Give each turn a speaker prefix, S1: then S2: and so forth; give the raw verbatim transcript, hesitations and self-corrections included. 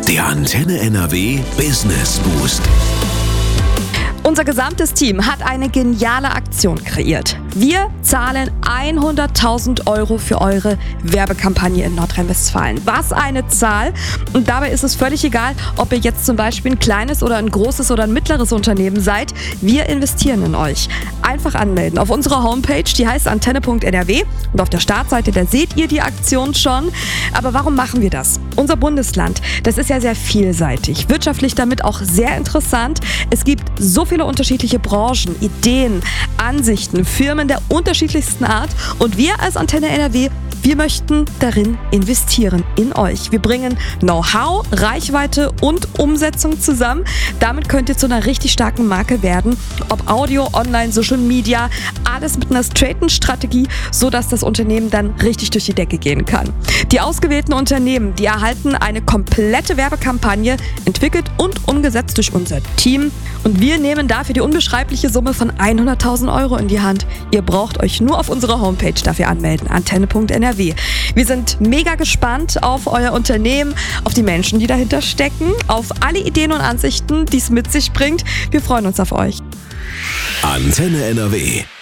S1: Der Antenne N R W Business Boost.
S2: Unser gesamtes Team hat eine geniale Aktion kreiert. Wir zahlen hunderttausend Euro für eure Werbekampagne in Nordrhein-Westfalen. Was eine Zahl! Und dabei ist es völlig egal, ob ihr jetzt zum Beispiel ein kleines oder ein großes oder ein mittleres Unternehmen seid. Wir investieren in euch. Einfach anmelden auf unserer Homepage, die heißt antenne punkt n r w, und auf der Startseite, da seht ihr die Aktion schon. Aber warum machen wir das? Unser Bundesland, das ist ja sehr vielseitig, wirtschaftlich damit auch sehr interessant. Es gibt so viele unterschiedliche Branchen, Ideen, Ansichten, Firmen der unterschiedlichsten Art, und wir als Antenne N R W, wir möchten darin investieren, in euch. Wir bringen Know-how, Reichweite und Umsetzung zusammen. Damit könnt ihr zu einer richtig starken Marke werden. Ob Audio, Online, Social Media, alles mit einer straighten Strategie, sodass das Unternehmen dann richtig durch die Decke gehen kann. Die ausgewählten Unternehmen, die erhalten eine komplette Werbekampagne, entwickelt und umgesetzt durch unser Team. Und wir nehmen dafür die unbeschreibliche Summe von hunderttausend Euro in die Hand. Ihr braucht euch nur auf unserer Homepage dafür anmelden, antenne punkt n r w. Wir sind mega gespannt auf euer Unternehmen, auf die Menschen, die dahinter stecken, auf alle Ideen und Ansichten, die es mit sich bringt. Wir freuen uns auf euch.
S1: Antenne N R W.